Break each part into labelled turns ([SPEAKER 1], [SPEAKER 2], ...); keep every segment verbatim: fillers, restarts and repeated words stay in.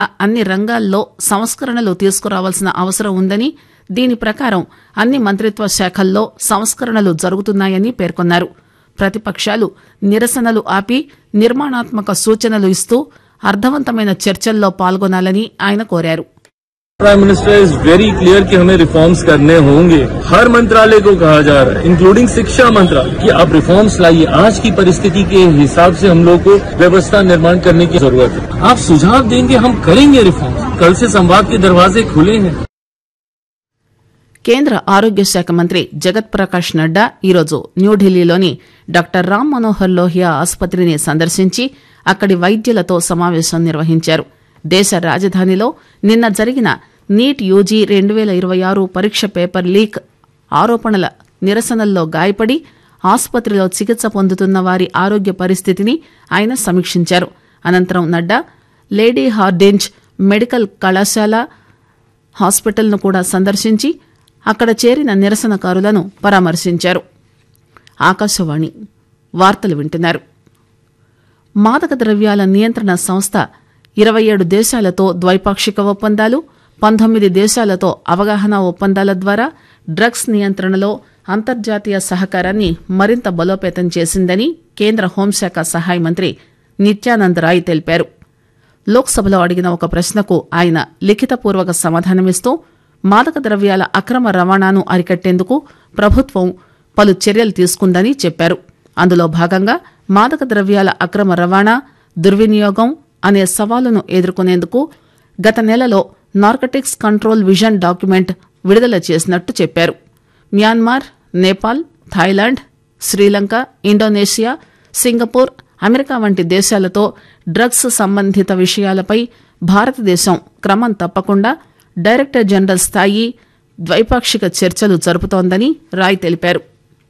[SPEAKER 1] అన్ని రంగాల్లో సంస్కరణలు తీసుకురావాల్సిన అవసరం ఉందని, దీని ప్రకారం అన్ని మంత్రిత్వ శాఖల్లో సంస్కరణలు జరుగుతున్నాయని పేర్కొన్నారు. ప్రతిపక్షాలు నిరసనలు ఆపి నిర్మాణాత్మక సూచనలు ఇస్తూ అర్థవంతమైన చర్చల్లో పాల్గొనాలని ఆయన కోరారు.
[SPEAKER 2] Prime minister is very clear कि हमें रिफॉर्म्स करने होंगे. हर मंत्रालय को कहा जा रहा है, इंक्लूडिंग शिक्षा मंत्रालय, कि आप रिफॉर्म्स लाइए. आज की परिस्थिति के हिसाब से हम लोग को व्यवस्था निर्माण करने की जरूरत है. आप सुझाव देंगे, हम करेंगे रिफॉर्म्स. कल से संवाद के दरवाजे खुले हैं.
[SPEAKER 1] కేంద్ర ఆరోగ్య శాఖ మంత్రి జగత్ ప్రకాష్ నడ్డా ఈరోజు న్యూఢిల్లీలోని డాక్టర్ రామ్ మనోహర్ లోహియా ఆసుపత్రిని సందర్శించి అక్కడి వైద్యులతో సమావేశం నిర్వహించారు. దేశ రాజధానిలో నిన్న జరిగిన నీట్ యూజీ రెండు వేల ఇరవై ఆరు పరీక్ష పేపర్ లీక్ ఆరోపణల నిరసనల్లో గాయపడి ఆసుపత్రిలో చికిత్స పొందుతున్న వారి ఆరోగ్య పరిస్థితిని ఆయన సమీక్షించారు. అనంతరం నడ్డా లేడీ హార్డింజ్ మెడికల్ కళాశాల హాస్పిటల్ను కూడా సందర్శించి అక్కడ చేరిన నిరసనకారులను పరామర్శించారు. ఆకాశవాణి వార్తలు వింటున్నారు. మాదక ద్రవ్యాల నియంత్రణ సంస్థ ఇరవై ఏడు దేశాలతో ద్వైపాక్షిక ఒప్పందాలు, పంతొమ్మిది దేశాలతో అవగాహన ఒప్పందాల ద్వారా డ్రగ్స్ నియంత్రణలో అంతర్జాతీయ సహకారాన్ని మరింత బలోపేతం చేసిందని కేంద్ర హోంశాఖ సహాయ మంత్రి నిత్యానంద్ రాయ్ తెలిపారు. లోక్సభలో అడిగిన ఒక ప్రశ్నకు ఆయన లిఖితపూర్వక సమాధానమిస్తూ మాదక ద్రవ్యాల అక్రమ రవాణాను అరికట్టేందుకు ప్రభుత్వం పలు చర్యలు తీసుకుందని చెప్పారు. అందులో భాగంగా మాదక ద్రవ్యాల అక్రమ రవాణా, దుర్వినియోగం అనే సవాలును ఎదుర్కొనేందుకు గత నెలలో నార్కటిక్స్ కంట్రోల్ విజన్ డాక్యుమెంట్ విడుదల చేసినట్టు చెప్పారు. Myanmar, Nepal, Thailand, Sri Lanka, Indonesia, Singapore, America వంటి దేశాలతో డ్రగ్స్ సంబంధిత విషయాలపై భారతదేశం క్రమం తప్పకుండా డైరెక్టర్ జనరల్ స్థాయి ద్వైపాక్షిక చర్చలు జరుపుతోందని రాయ్ తెలిపారు.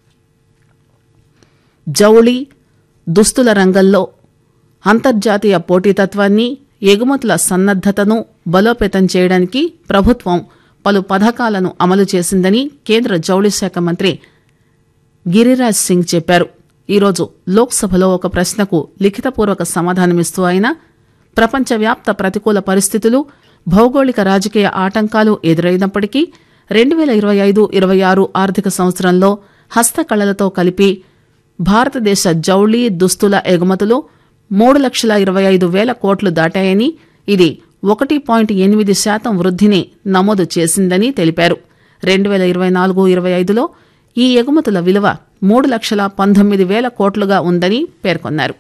[SPEAKER 1] జౌళి, దుస్తుల రంగంలో అంతర్జాతీయ పోటీతత్వాన్ని, ఎగుమతుల సన్నద్దతను బలోపేతం చేయడానికి ప్రభుత్వం పలు పథకాలను అమలు చేసిందని కేంద్ర జౌళి శాఖ మంత్రి గిరిరాజ్ సింగ్ చెప్పారు. ఈరోజు లోక్సభలో ఒక ప్రశ్నకు లిఖితపూర్వక సమాధానమిస్తూ ఆయన ప్రపంచవ్యాప్త ప్రతికూల పరిస్థితులు, భౌగోళిక రాజకీయ ఆటంకాలు ఎదురైనప్పటికీ రెండు వేల ఇరవై ఐదు ఇరవై ఆరు ఆర్థిక సంవత్సరంలో హస్తకళలతో కలిపి భారతదేశ జౌళి, దుస్తుల ఎగుమతులు మూడు లక్షల ఇరవై ఐదు వేల కోట్లు దాటాయని, ఇది ఒకటి పాయింట్ ఎనిమిది శాతం వృద్ధిని నమోదు చేసిందని తెలిపారు. రెండు వేల ఇరవై నాలుగు ఇరవై ఐదులో ఈ ఎగుమతుల విలువ మూడు లక్షల పంతొమ్మిది వేల కోట్లుగా ఉందని పేర్కొన్నారు.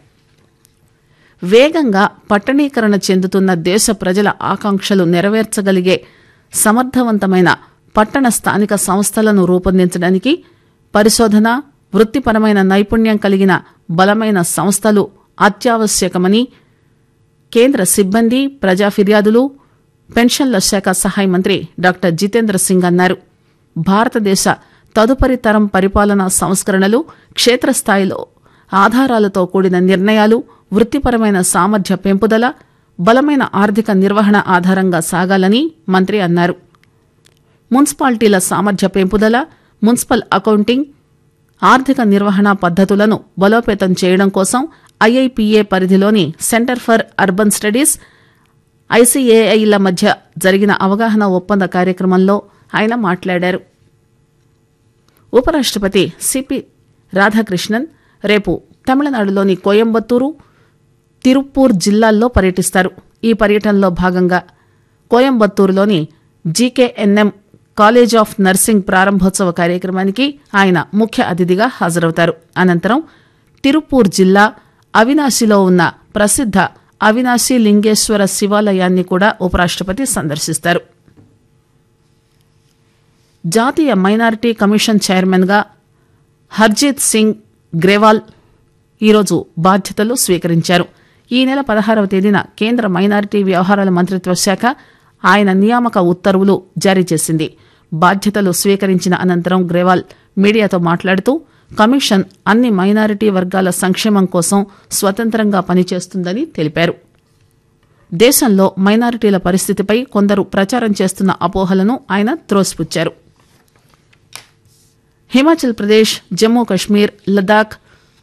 [SPEAKER 1] వేగంగా పట్టణీకరణ చెందుతున్న దేశ ప్రజల ఆకాంక్షలు నెరవేర్చగలిగే సమర్థవంతమైన పట్టణ స్థానిక సంస్థలను రూపొందించడానికి పరిశోధన, వృత్తిపరమైన నైపుణ్యం కలిగిన బలమైన సంస్థలు అత్యావశ్యకమని కేంద్ర సిబ్బంది, ప్రజా ఫిర్యాదులు, పెన్షన్ల శాఖ సహాయ మంత్రి డాక్టర్ జితేంద్ర సింగ్ అన్నారు. భారతదేశ తదుపరి తరం పరిపాలనా సంస్కరణలు క్షేత్రస్థాయిలో ఆధారాలతో కూడిన నిర్ణయాలు, వృత్తిపరమైన సామర్థ్య పెంపుదల, బలమైన ఆర్థిక నిర్వహణ ఆధారంగా సాగాలని మంత్రి అన్నారు. మున్సిపాలిటీల సామర్థ్య పెంపుదల, మున్సిపల్ అకౌంటింగ్, ఆర్థిక నిర్వహణ పద్దతులను బలోపేతం చేయడం కోసం ఐఐపీఏ పరిధిలోని సెంటర్ ఫర్ అర్బన్ స్టడీస్, ఐసీఏఐల మధ్య జరిగిన అవగాహన ఒప్పంద కార్యక్రమంలో ఆయన మాట్లాడారు. ఉపరాష్టపతి సిపి రాధాకృష్ణన్ రేపు తమిళనాడులోని కోయంబత్తూరు, తిరుప్పూర్ జిల్లాల్లో పర్యటిస్తారు. ఈ పర్యటనలో భాగంగా కోయంబత్తూరులోని జీకేఎన్ఎం కాలేజ్ ఆఫ్ నర్సింగ్ ప్రారంభోత్సవ కార్యక్రమానికి ఆయన ముఖ్య అతిథిగా హాజరవుతారు. అనంతరం తిరుప్పూర్ జిల్లా అవినాశిలో ఉన్న ప్రసిద్ధ అవినాశి లింగేశ్వర శివాలయాన్ని కూడా ఉపరాష్టపతి సందర్శిస్తారు. జాతీయ మైనారిటీ కమిషన్ చైర్మన్ గా హర్జీత్ సింగ్ గ్రేవాల్ ఈరోజు బాధ్యతలు స్వీకరించారు. ఈ నెల పదహారవ తేదీన కేంద్ర మైనారిటీ వ్యవహారాల మంత్రిత్వ శాఖ ఆయన నియామక ఉత్తర్వులు జారీ చేసింది. బాధ్యతలు స్వీకరించిన అనంతరం గ్రేవాల్ మీడియాతో మాట్లాడుతూ కమిషన్ అన్ని మైనారిటీ వర్గాల సంక్షేమం కోసం స్వతంత్రంగా పనిచేస్తుందని తెలిపారు. దేశంలో మైనారిటీల పరిస్థితిపై కొందరు ప్రచారం చేస్తున్న అపోహలను ఆయన త్రోసిపుచ్చారు. హిమాచల్ ప్రదేశ్, జమ్మూ కశ్మీర్, లదాఖ్,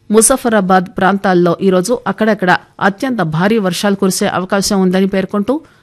[SPEAKER 1] ముజఫరాబాద్ ప్రాంతాల్లో ఈరోజు అక్కడక్కడ అత్యంత భారీ వర్షాలు కురిసే అవకాశం ఉందని పేర్కొంటూ